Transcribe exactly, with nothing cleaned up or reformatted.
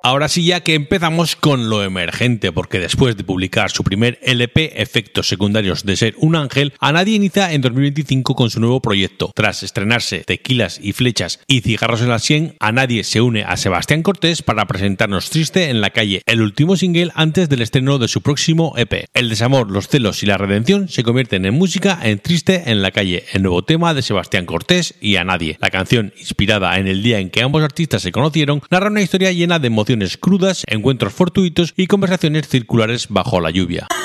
Ahora sí ya que empezamos con lo emergente, porque después de publicar su primer L P, Efectos secundarios de ser un ángel, Anadie inicia en dos mil veinticinco con su nuevo proyecto. Tras estrenarse Tequilas y Flechas y Cigarros en la Sien, Anadie se une a Sebastián Cortés para presentarnos Triste en la calle, el último single antes del estreno de su próximo E P. El desamor, los celos y la redención se convierten en música en Triste en la calle, el nuevo tema de Sebastián Cortés y Anadie. La canción, inspirada en el día en que ambos artistas se conocieron, narra una historia llena de emociones crudas, encuentros fortuitos y conversaciones circulares bajo la lluvia.